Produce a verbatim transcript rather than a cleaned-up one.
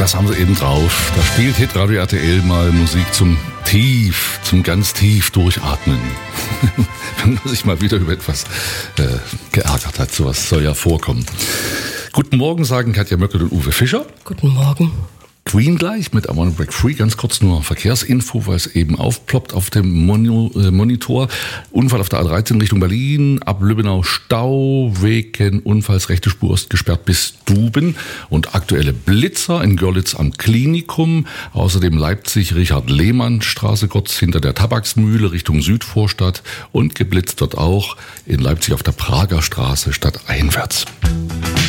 Das haben sie eben drauf. Da spielt Hitradio R T L mal Musik zum tief, zum ganz tief durchatmen. Wenn man sich mal wieder über etwas äh, geärgert hat. Sowas soll ja vorkommen. Guten Morgen, sagen Katja Möckel und Uwe Fischer. Guten Morgen. Queen gleich mit I Wanna Break Free. Ganz kurz nur Verkehrsinfo, weil es eben aufploppt auf dem Moni- äh, Monitor. Unfall auf der A dreizehn Richtung Berlin. Ab Lübbenau Stau. Wegen Unfalls rechte Spur ist gesperrt bis Duben. Und aktuelle Blitzer in Görlitz am Klinikum. Außerdem Leipzig Richard-Lehmann-Straße kurz hinter der Tabaksmühle Richtung Südvorstadt. Und geblitzt dort auch in Leipzig auf der Prager Straße stadteinwärts.